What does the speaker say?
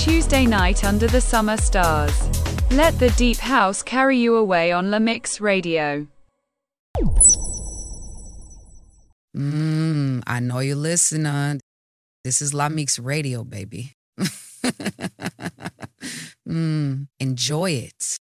Tuesday night under the summer stars. Let the deep house carry you away on La Mix Radio. I know you're listening. This is La Mix Radio, baby. Enjoy it.